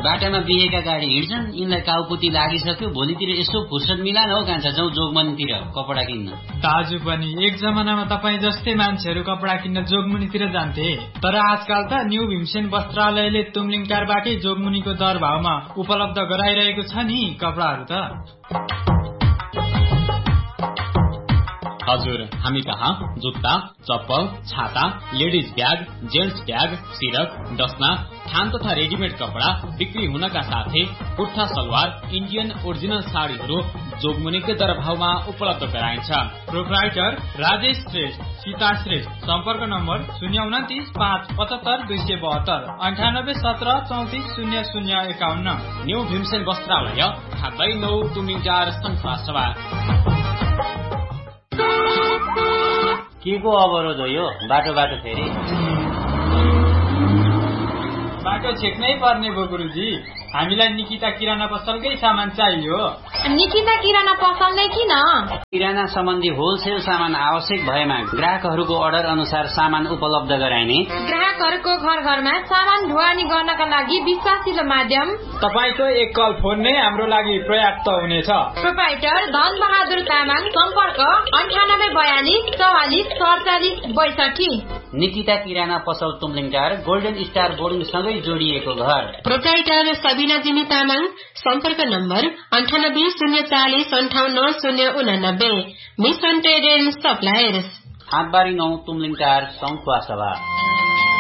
बाटामा बिहेका गाडी हिँड्छन्, यिनलाई काउपुती लागिसक्यो, भोलितिर यसो फुर्सद मिलान हो कान्छा, जाउँ जोगमनीतिर कपडा किन्न। दाजु पनि एक जमानामा तपाईँ जस्तै मान्छेहरू कपडा किन्न जोगमुनीतिर जान्थे, तर आजकल त न्यू भीमसेन वस्त्रालयले तुमलिङटारबाटै जोगमुनीको दर भावमा उपलब्ध गराइरहेको छ नि कपडाहरू त। हजुर, हामी कहाँ जुत्ता, चप्पल, छाता, लेडिज ब्याग, जेन्ट्स ब्याग, सिरक, डस्ना, थान तथा रेडिमेड कपडा बिक्री हुनका साथै कुर्ता सलवार, इन्डियन ओरिजिनल साडीहरू जोगमुनीकै दर भावमा उपलब्ध गराइन्छ। प्रोप्राइटर राजेश श्रेष्ठ, सीता श्रेष्ठ। सम्पर्क नम्बर 029 575 272 98 17 34 0051। न्यू भीमसेन वस्त्रालय, खाद्दै 9 तुमलिङटार सङ्खुवासभा। के को अवरोध हो यो? बाटो फेरि बाटो छेक्नै पर्ने भयो गुरुजी। हामीलाई निकिता किराना पसलकै सामान चाहियो। निकिता किराना पसल नै किन? किराना सम्बन्धी होलसेल सामान आवश्यक भएमा ग्राहकहरूको अर्डर अनुसार सामान उपलब्ध गराइने, ग्राहकहरूको घर घरमा सामान ढुवानी गर्नका लागि विश्वासिलो माध्यम तपाईको एक कल फोन नै हाम्रो लागि पर्याप्त हुनेछ। प्रोप्राइटर धन बहादुर तामाङ। सम्पर्क 9842 44 47 62। निकिता किराना पसल तुमलिङटार, गोल्डन स्टार बोर्डिङ सँगै जोडिएको घर। प्रोप्राइटर सबिना जिमी तामाङ। सम्पर्क number 98 040 58 089। Mission trade and suppliers, हाटबारी 9 Tumlingtar Sankhuwasabha.